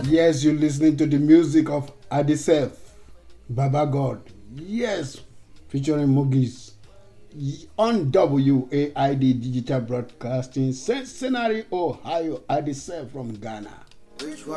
Yes, you're listening to the music of Adisef, Baba God. Yes, featuring Mogis on WAID Digital Broadcasting, Cincinnati, Ohio. Adisef from Ghana.